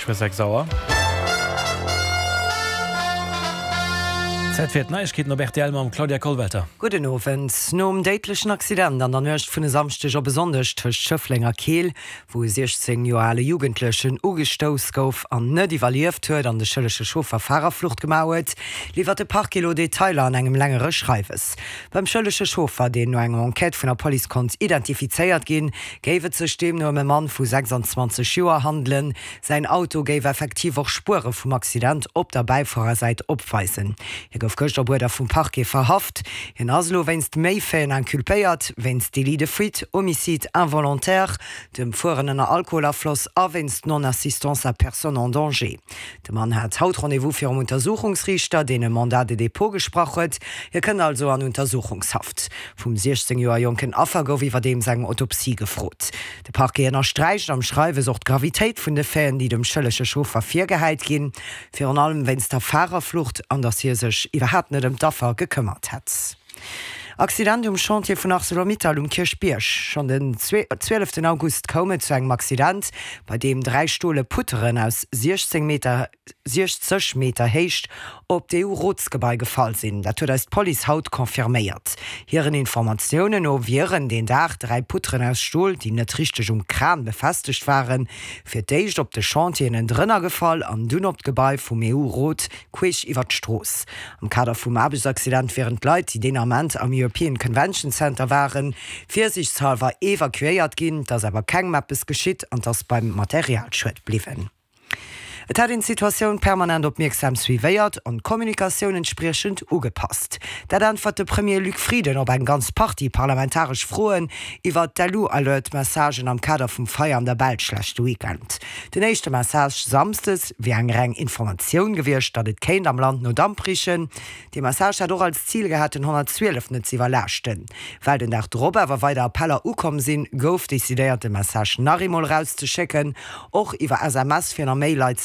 für 6 Sauer. Zeit Neuigkeiten Robert Elmer und Claudia Kohlwetter. Guten Abend. No deitlichen Accident an der Nöcht vun Samstech besonders tech Schöfflinger Kehl, wo 16 Joale Jugendlichen ugestoss gouf an net evaluiert huet an de schëllesche Schofer Fahrerflucht gemauet, liefert de paar Kilo Detailer an engem längere Schreifes. Beim schëllesche Schofer, den no enger Enquete vun der Police kont identifizeiert gin, géiwet ze dem no Mann vu 26 Joer handeln. Sein Auto géif effektiv auch Spure vum Accident op der Beifahrerseite opweisen. Auf Köchterbuder vum Parke verhaft. In Aslo wennst méifäen enkulpéiert, wennst Delide Fuite, Homicide involontaire, dem vorener Alkoholafloss a wennst Non-Assistance à Personne en Danger. De Mann hat Hautrendezvous fir Untersuchungsrichter, den e Mandat de Depot gesprachet, kënne also an Untersuchungshaft. Vum 16 Joer Jonken Affer gouf iwwer dem seg Autopsie gefrot. De Parkener streicht am Schreiwe socht Gravitéit vun de Fäen, die dem schëllesche Schofer virgeheit ginn, fir an allem wennst der Fahrerflucht anders hier sech hat net dem Daffer gekümmert hat. Accident Chantier vun ArcelorMittal Kirchbiersch. Schon den 12. August komme zu engem Accident, bei dem 3 Stole Putteren aus 60 Meter heicht op de EU-Rotsgebei gefallen sinn. Dat huet als Police haut konfirméiert. Hieren Informationen no wieren den Dach 3 Putteren aus Stuhl, die net richtig Kran befestigt waren, fir deicht op de Chantier en Drnner gefall an dun op Gebei vum EU-Rot queich iwwer d'Stroos. Am Kader vum Abelsaccident wären Leiit, die den Amment am European Convention Center waren, Vorsichtshalber evakuiert ginn, dats aber keng Mappes geschitt an das beim Materialschwet bliwen. Et hat in Situation permanent opmerksam surveilliert und Kommunikation entsprechend ugepasst. Dat antwort de Premier Luc Frieden op en ganz Party parlamentarisch frohen iwwer d'Alert-Messagen am Kader vum Feier an der Belschlecht Weekend. Den nächste Message samstes wie eng Reng Information gewircht, dat et kein am Land no damprichen. Die Message hat auch als Ziel gehabt den 112 net sie verlächten. Weil den Dach drüber war weiter Appeller ukom sinn, gouf desideierte Message narimol rauszuschicken, och iwwer SMS fir einer Mail